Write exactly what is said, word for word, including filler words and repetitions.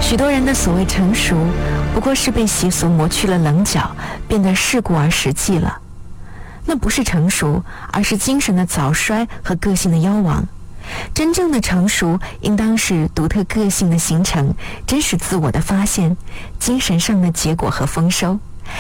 许多人的所谓成熟，不过是被习俗磨去了棱角，变得世故而实际了。那不是成熟，而是精神的早衰和个性的夭亡。真正的成熟，应当是独特个性的形成，真实自我的发现，精神上的结果和丰收。